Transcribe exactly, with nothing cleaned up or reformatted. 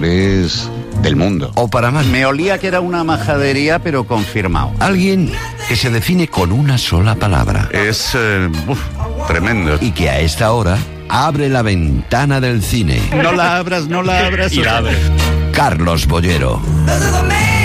mejores del mundo. O para más, Me olía que era una majadería, pero confirmado. alguien que se define con una sola palabra Es eh, uf, tremendo. y que a esta hora abre la ventana del cine. No la abras, no la abras. Y la abre. Carlos Bollero.